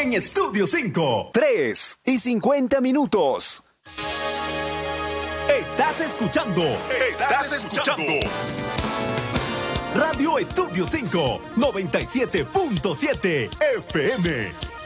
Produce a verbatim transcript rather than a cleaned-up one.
en Estudio cinco. tres y cincuenta minutos. Estás escuchando. Estás escuchando. Radio Estudio cinco, noventa y siete punto siete F M.